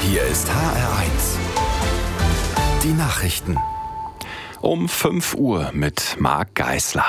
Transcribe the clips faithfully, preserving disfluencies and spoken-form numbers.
Hier ist H R eins. Die Nachrichten. Um fünf Uhr mit Marc Geisler.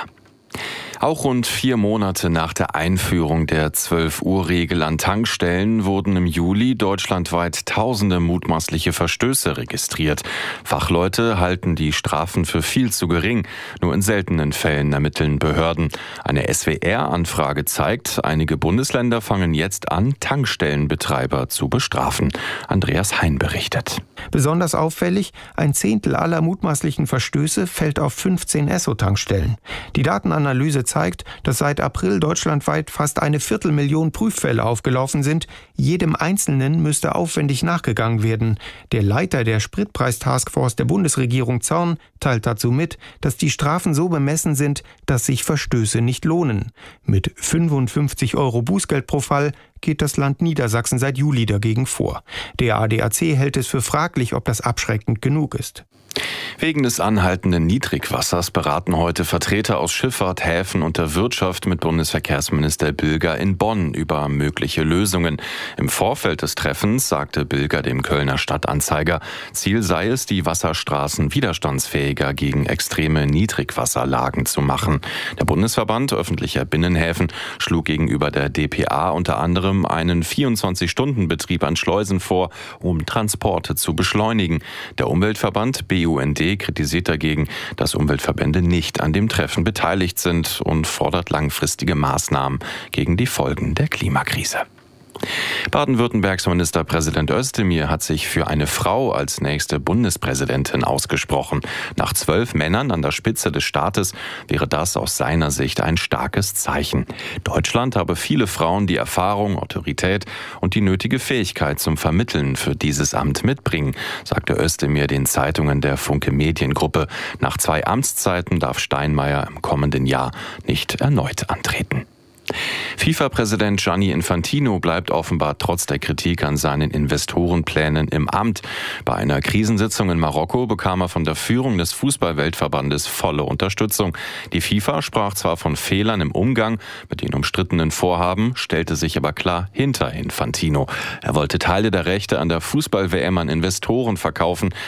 Auch rund vier Monate nach der Einführung der zwölf-Uhr-Regel an Tankstellen wurden im Juli deutschlandweit tausende mutmaßliche Verstöße registriert. Fachleute halten die Strafen für viel zu gering. Nur in seltenen Fällen ermitteln Behörden. Eine S W R-Anfrage zeigt, einige Bundesländer fangen jetzt an, Tankstellenbetreiber zu bestrafen. Andreas Hein berichtet. Besonders auffällig, ein Zehntel aller mutmaßlichen Verstöße fällt auf fünfzehn Esso-Tankstellen. Die Datenanalyse zeigt, dass seit April deutschlandweit fast eine Viertelmillion Prüffälle aufgelaufen sind. Jedem Einzelnen müsste aufwendig nachgegangen werden. Der Leiter der Spritpreis-Taskforce der Bundesregierung Zorn teilt dazu mit, dass die Strafen so bemessen sind, dass sich Verstöße nicht lohnen. Mit fünfundfünfzig Euro Bußgeld pro Fall geht das Land Niedersachsen seit Juli dagegen vor. Der A D A C hält es für fraglich, ob das abschreckend genug ist. Wegen des anhaltenden Niedrigwassers beraten heute Vertreter aus Schifffahrt, Häfen und der Wirtschaft mit Bundesverkehrsminister Bilger in Bonn über mögliche Lösungen. Im Vorfeld des Treffens sagte Bilger dem Kölner Stadtanzeiger, Ziel sei es, die Wasserstraßen widerstandsfähiger gegen extreme Niedrigwasserlagen zu machen. Der Bundesverband öffentlicher Binnenhäfen schlug gegenüber der D P A unter anderem einen vierundzwanzig-Stunden-Betrieb an Schleusen vor, um Transporte zu beschleunigen. Der Umweltverband B U N D kritisiert dagegen, dass Umweltverbände nicht an dem Treffen beteiligt sind und fordert langfristige Maßnahmen gegen die Folgen der Klimakrise. Baden-Württembergs Ministerpräsident Özdemir hat sich für eine Frau als nächste Bundespräsidentin ausgesprochen. Nach zwölf Männern an der Spitze des Staates wäre das aus seiner Sicht ein starkes Zeichen. Deutschland habe viele Frauen, die Erfahrung, Autorität und die nötige Fähigkeit zum Vermitteln für dieses Amt mitbringen, sagte Özdemir den Zeitungen der Funke Mediengruppe. Nach zwei Amtszeiten darf Steinmeier im kommenden Jahr nicht erneut antreten. FIFA-Präsident Gianni Infantino bleibt offenbar trotz der Kritik an seinen Investorenplänen im Amt. Bei einer Krisensitzung in Marokko bekam er von der Führung des Fußball-Weltverbandes volle Unterstützung. Die FIFA sprach zwar von Fehlern im Umgang mit den umstrittenen Vorhaben, stellte sich aber klar hinter Infantino. Er wollte Teile der Rechte an der Fußball-W M an Investoren verkaufen,